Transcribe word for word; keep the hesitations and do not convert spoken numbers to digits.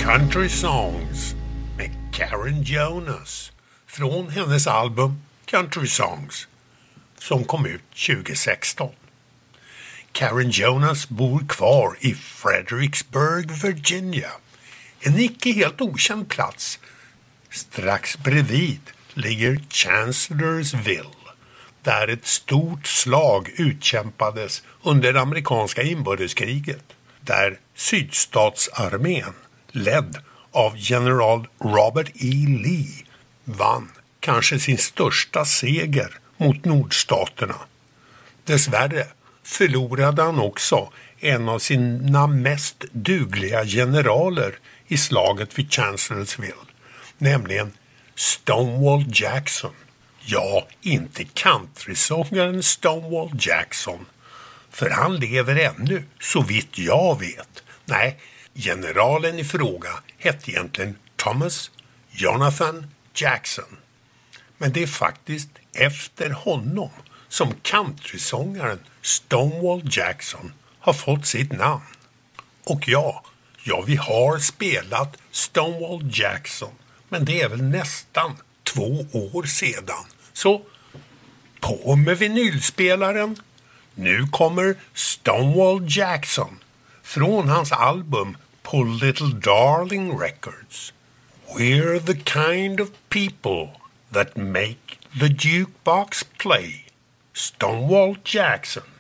Country Songs med Karen Jonas från hennes album Country Songs som kom ut tjugo sexton. Karen Jonas bor kvar i Fredericksburg, Virginia, en icke helt okänd plats. Strax bredvid ligger Chancellorsville, där ett stort slag utkämpades under det amerikanska inbördeskriget, där sydstatsarmén ledd av general Robert E. Lee vann kanske sin största seger mot nordstaterna. Dessvärre förlorade han också en av sina mest dugliga generaler i slaget vid Chancellorsville, nämligen Stonewall Jackson. Ja, inte countrysångaren Stonewall Jackson, för han lever ännu, så vitt jag vet. Nej, generalen i fråga hette egentligen Thomas Jonathan Jackson. Men det är faktiskt efter honom som countrysångaren Stonewall Jackson har fått sitt namn. Och ja, ja vi har spelat Stonewall Jackson, men det är väl nästan två år sedan. Så på med vinylspelaren. Nu kommer Stonewall Jackson från hans album på Little Darling Records. We're the kind of people that make the jukebox play. Stonewall Jackson.